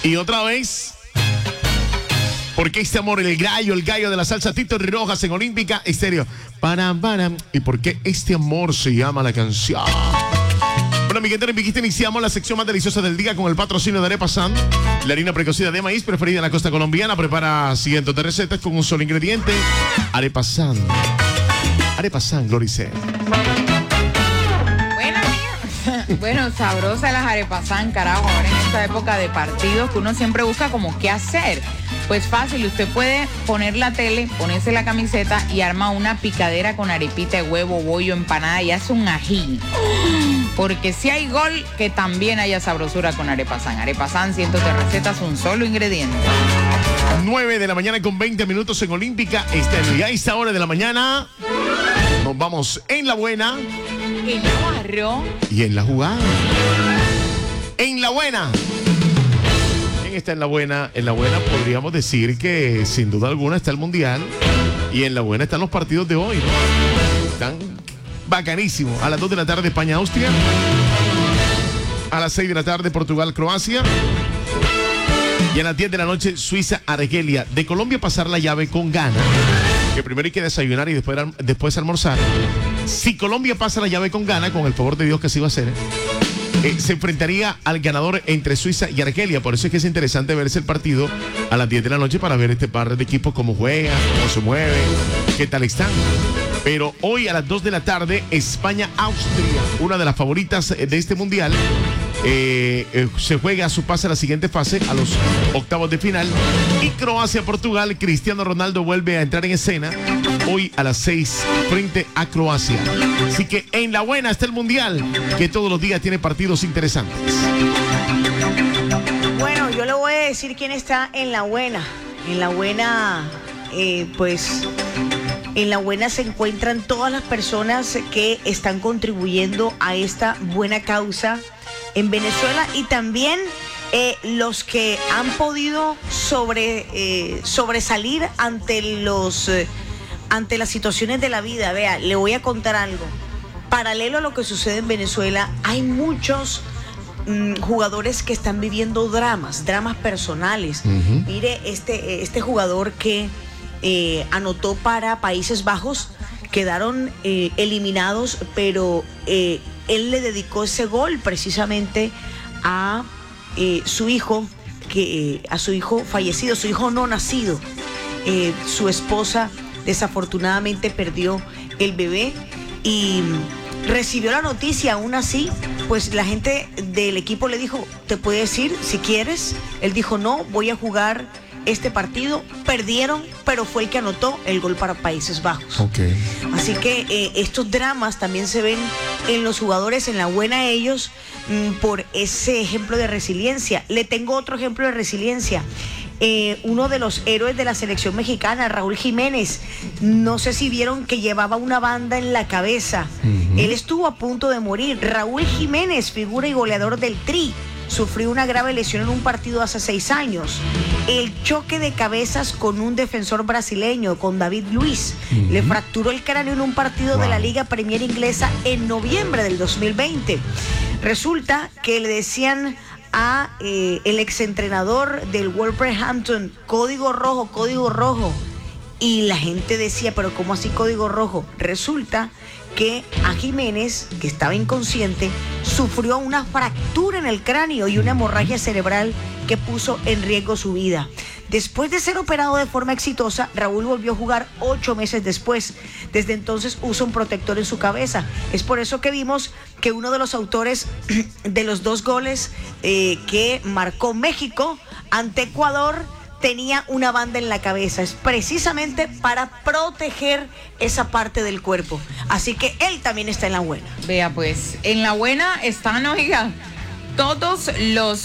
Y otra vez, porque este amor, el gallo de la salsa, Tito Rojas en Olímpica Estéreo. ¿Y por qué este amor se llama la canción? Bueno, mi gente olímpica, iniciamos la sección más deliciosa del día con el patrocinio de Arepa San, la harina precocida de maíz preferida en la costa colombiana. Prepara cientos de recetas con un solo ingrediente. Arepa San. Arepa San, Glorice. Bueno, sabrosas las arepas San, carajo, ahora en esta época de partidos que uno siempre busca como qué hacer. Pues fácil, usted puede poner la tele, ponerse la camiseta y arma una picadera con arepita de huevo, bollo, empanada y hace un ají. Porque si hay gol, que también haya sabrosura con arepa San. Arepa San, cientos de recetas, un solo ingrediente. 9 de la mañana con 20 minutos en Olímpica Estéreo. Y a esta hora de la mañana nos vamos en la buena. En Navarro. Y en la jugada. En la buena. ¿Quién está en la buena? En la buena podríamos decir que sin duda alguna está el Mundial. Y en la buena están los partidos de hoy, ¿no? Están bacanísimos. A las 2 de la tarde España-Austria. A las 6 de la tarde Portugal-Croacia. Y a las 10 de la noche Suiza-Argelia. De Colombia pasar la llave con Ghana. Que primero hay que desayunar y después almorzar. Si Colombia pasa la llave con Ghana, con el favor de Dios que así va a ser, se enfrentaría al ganador entre Suiza y Argelia. Por eso es que es interesante verse el partido a las 10 de la noche para ver este par de equipos, cómo juegan, cómo se mueven, qué tal están. Pero hoy a las 2 de la tarde, España-Austria, una de las favoritas de este mundial. Se juega su pase a la siguiente fase, a los octavos de final. Y Croacia-Portugal, Cristiano Ronaldo vuelve a entrar en escena hoy a las 6 frente a Croacia. Así que en la buena está el mundial, que todos los días tiene partidos interesantes. Bueno, yo le voy a decir quién está en la buena. En la buena, pues... En la buena se encuentran todas las personas que están contribuyendo a esta buena causa en Venezuela y también los que han podido sobresalir ante las situaciones de la vida. Vea, le voy a contar algo. Paralelo a lo que sucede en Venezuela, hay muchos jugadores que están viviendo dramas personales. Uh-huh. Mire, este jugador que anotó para Países Bajos, quedaron eliminados, pero él le dedicó ese gol precisamente a su hijo, a su hijo fallecido, su hijo no nacido. Su esposa desafortunadamente perdió el bebé y recibió la noticia. Aún así, pues la gente del equipo le dijo, ¿te puedes ir si quieres? Él dijo, no, voy a jugar este partido. Perdieron, pero fue el que anotó el gol para Países Bajos. Okay. Así que estos dramas también se ven en los jugadores, en la buena ellos, por ese ejemplo de resiliencia. Le tengo otro ejemplo de resiliencia. Uno de los héroes de la selección mexicana, Raúl Jiménez, no sé si vieron que llevaba una banda en la cabeza. Uh-huh. Él estuvo a punto de morir. Raúl Jiménez, figura y goleador del Tri, sufrió una grave lesión en un partido hace 6 años. El choque de cabezas con un defensor brasileño, con David Luiz, uh-huh, le fracturó el cráneo en un partido de la Liga Premier Inglesa en noviembre del 2020. Resulta que le decían a el exentrenador del Wolverhampton, código rojo. Y la gente decía, pero ¿cómo así código rojo? Resulta que a Jiménez, que estaba inconsciente, sufrió una fractura en el cráneo y una hemorragia cerebral que puso en riesgo su vida. Después de ser operado de forma exitosa, Raúl volvió a jugar 8 meses después. Desde entonces usa un protector en su cabeza. Es por eso que vimos que uno de los autores de los 2 goles que marcó México ante Ecuador tenía una banda en la cabeza. Es precisamente para proteger esa parte del cuerpo. Así que él también está en la buena. Vea pues, en la buena están, oiga, todos los